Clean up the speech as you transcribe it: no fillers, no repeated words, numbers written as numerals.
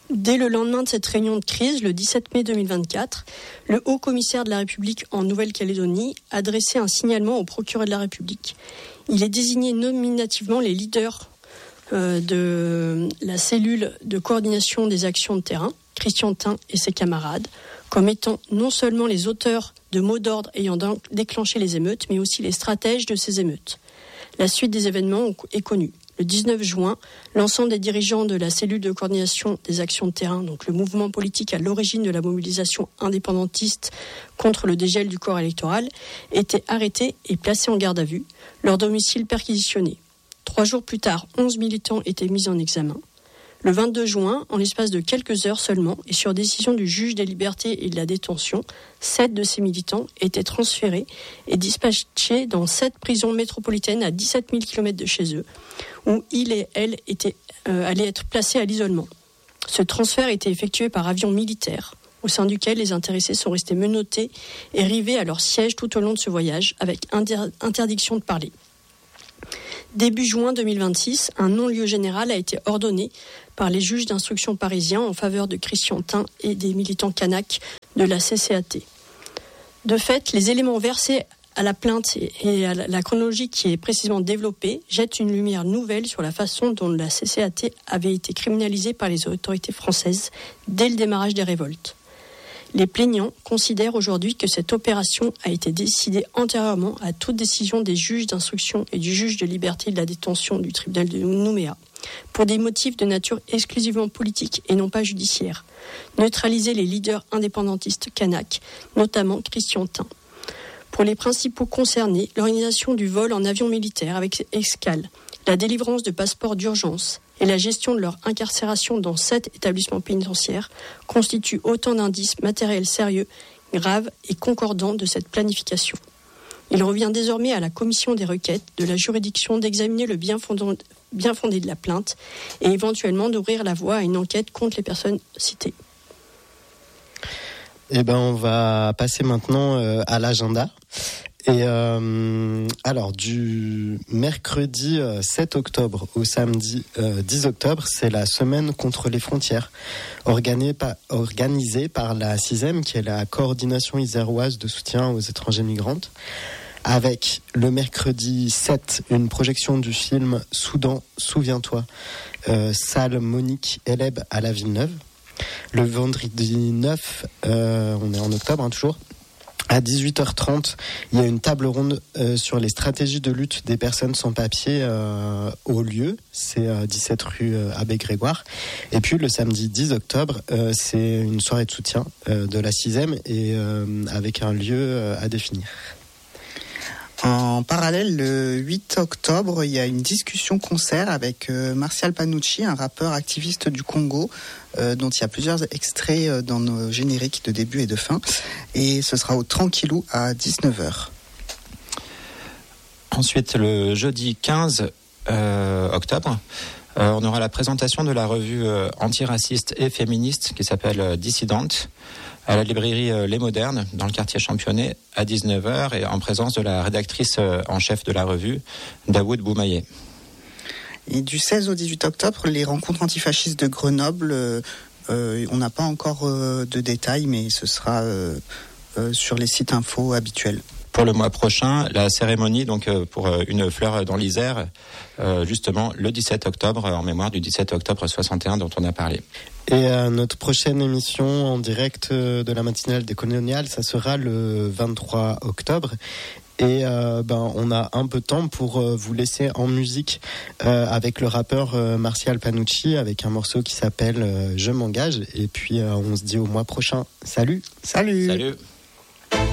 Dès le lendemain de cette réunion de crise, le 17 mai 2024, le haut-commissaire de la République en Nouvelle-Calédonie a adressé un signalement au procureur de la République. Il a désigné nominativement les leaders de la cellule de coordination des actions de terrain, Christian Tin et ses camarades, comme étant non seulement les auteurs de mots d'ordre ayant déclenché les émeutes, mais aussi les stratèges de ces émeutes. La suite des événements est connue. Le 19 juin, l'ensemble des dirigeants de la cellule de coordination des actions de terrain, donc le mouvement politique à l'origine de la mobilisation indépendantiste contre le dégel du corps électoral, étaient arrêtés et placés en garde à vue, leur domicile perquisitionné. 3 jours plus tard, 11 militants étaient mis en examen. Le 22 juin, en l'espace de quelques heures seulement, et sur décision du juge des libertés et de la détention, 7 de ces militants étaient transférés et dispatchés dans 7 prisons métropolitaines à 17 000 km de chez eux, où ils et elles allaient être placés à l'isolement. Ce transfert était effectué par avion militaire, au sein duquel les intéressés sont restés menottés et rivés à leur siège tout au long de ce voyage, avec interdiction de parler. Début juin 2026, un non-lieu général a été ordonné par les juges d'instruction parisiens en faveur de Christian Tin et des militants kanaks de la CCAT. De fait, les éléments versés à la plainte et à la chronologie qui est précisément développée jettent une lumière nouvelle sur la façon dont la CCAT avait été criminalisée par les autorités françaises dès le démarrage des révoltes. Les plaignants considèrent aujourd'hui que cette opération a été décidée antérieurement à toute décision des juges d'instruction et du juge de liberté et de la détention du tribunal de Nouméa, pour des motifs de nature exclusivement politique et non pas judiciaire. Neutraliser les leaders indépendantistes kanaks, notamment Christian Tin. Pour les principaux concernés, l'organisation du vol en avion militaire avec escale, la délivrance de passeports d'urgence et la gestion de leur incarcération dans 7 établissements pénitentiaires constituent autant d'indices matériels sérieux, graves et concordants de cette planification. Il revient désormais à la commission des requêtes de la juridiction d'examiner le bien fondé de la plainte et éventuellement d'ouvrir la voie à une enquête contre les personnes citées. On va passer maintenant à l'agenda. Et alors, du mercredi 7 octobre au samedi 10 octobre, c'est la semaine contre les frontières, organisée par la CISEM, qui est la coordination iséroise de soutien aux étrangers migrantes, avec le mercredi 7, une projection du film Soudan, souviens-toi, salle Monique Eleb à la Villeneuve. Le vendredi 9, on est en octobre toujours, à 18h30, il y a une table ronde sur les stratégies de lutte des personnes sans papier au lieu, c'est 17 rue Abbé Grégoire. Et puis le samedi 10 octobre, c'est une soirée de soutien de la CISEM et avec un lieu à définir. En parallèle, le 8 octobre, il y a une discussion-concert avec Martial Panucci, un rappeur activiste du Congo, dont il y a plusieurs extraits dans nos génériques de début et de fin. Et ce sera au Tranquillou à 19h. Ensuite, le jeudi 15 octobre, on aura la présentation de la revue antiraciste et féministe qui s'appelle Dissidente, à la librairie Les Modernes, dans le quartier Championnet, à 19h, et en présence de la rédactrice en chef de la revue, Daoud Boumaillé. Et du 16 au 18 octobre, les rencontres antifascistes de Grenoble, on n'a pas encore de détails, mais ce sera sur les sites info habituels. Pour le mois prochain, la cérémonie donc pour une fleur dans l'Isère, justement le 17 octobre, en mémoire du 17 octobre 61 dont on a parlé. Et notre prochaine émission en direct de la matinale des Coloniales, ça sera le 23 octobre. Et on a un peu de temps pour vous laisser en musique avec le rappeur Martial Panucci, avec un morceau qui s'appelle Je m'engage. Et puis on se dit au mois prochain. Salut. Salut. Salut.